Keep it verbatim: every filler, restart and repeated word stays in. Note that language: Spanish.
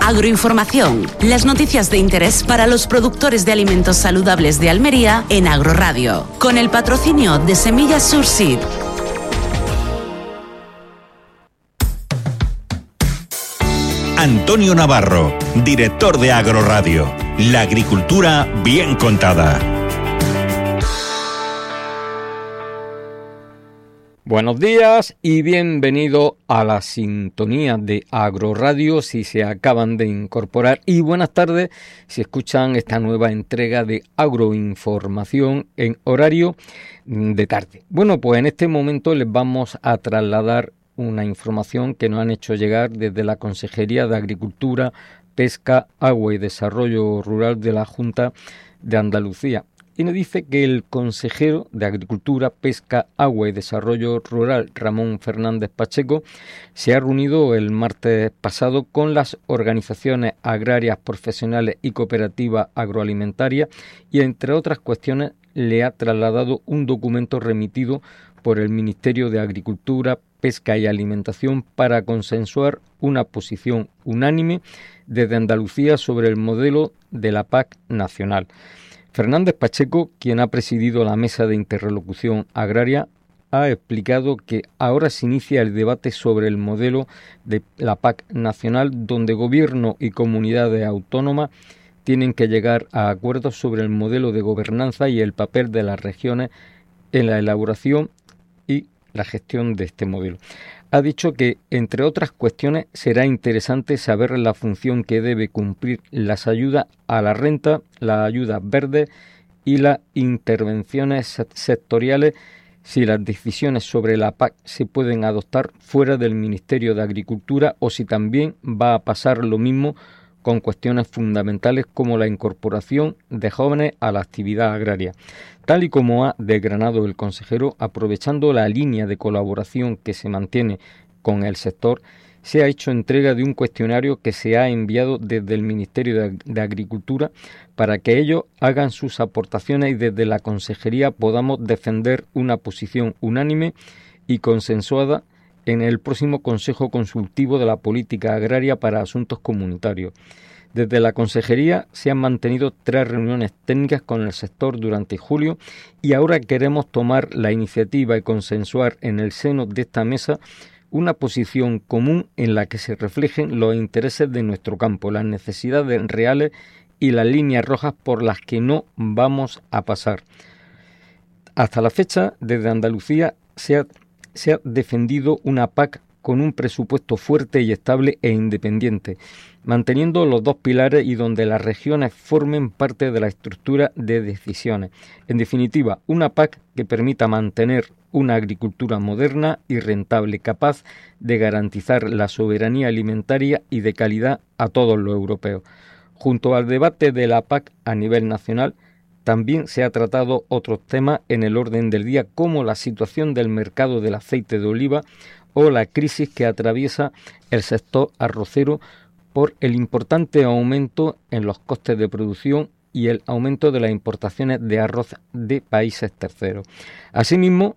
Agroinformación, las noticias de interés para los productores de alimentos saludables de Almería en Agroradio, con el patrocinio de Semillas Surseed. Antonio Navarro, director de Agroradio. La agricultura bien contada. Buenos días y bienvenido a la sintonía de Agroradio si se acaban de incorporar, y buenas tardes si escuchan esta nueva entrega de Agroinformación en horario de tarde. Bueno, pues en este momento les vamos a trasladar una información que nos han hecho llegar desde la Consejería de Agricultura, Pesca, Agua y Desarrollo Rural de la Junta de Andalucía. Y nos dice que el consejero de Agricultura, Pesca, Agua y Desarrollo Rural, Ramón Fernández Pacheco, se ha reunido el martes pasado con las organizaciones agrarias, profesionales y cooperativas agroalimentarias y, entre otras cuestiones, le ha trasladado un documento remitido por el Ministerio de Agricultura, Pesca y Alimentación para consensuar una posición unánime desde Andalucía sobre el modelo de la P A C nacional. Fernández Pacheco, quien ha presidido la mesa de interlocución agraria, ha explicado que ahora se inicia el debate sobre el modelo de la P A C nacional, donde gobierno y comunidades autónomas tienen que llegar a acuerdos sobre el modelo de gobernanza y el papel de las regiones en la elaboración y la gestión de este modelo. Ha dicho que, entre otras cuestiones, será interesante saber la función que debe cumplir las ayudas a la renta, las ayudas verdes y las intervenciones sectoriales, si las decisiones sobre la P A C se pueden adoptar fuera del Ministerio de Agricultura o si también va a pasar lo mismo con cuestiones fundamentales como la incorporación de jóvenes a la actividad agraria. Tal y como ha desgranado el consejero, aprovechando la línea de colaboración que se mantiene con el sector, se ha hecho entrega de un cuestionario que se ha enviado desde el Ministerio de, de Agricultura para que ellos hagan sus aportaciones y desde la consejería podamos defender una posición unánime y consensuada en el próximo Consejo Consultivo de la Política Agraria para Asuntos Comunitarios. Desde la Consejería se han mantenido tres reuniones técnicas con el sector durante julio y ahora queremos tomar la iniciativa y consensuar en el seno de esta mesa una posición común en la que se reflejen los intereses de nuestro campo, las necesidades reales y las líneas rojas por las que no vamos a pasar. Hasta la fecha, desde Andalucía se ha se ha defendido una P A C con un presupuesto fuerte y estable e independiente, manteniendo los dos pilares y donde las regiones formen parte de la estructura de decisiones. En definitiva, una P A C que permita mantener una agricultura moderna y rentable, capaz de garantizar la soberanía alimentaria y de calidad a todos los europeos. Junto al debate de la P A C a nivel nacional, también se ha tratado otros temas en el orden del día, como la situación del mercado del aceite de oliva o la crisis que atraviesa el sector arrocero por el importante aumento en los costes de producción y el aumento de las importaciones de arroz de países terceros. Asimismo,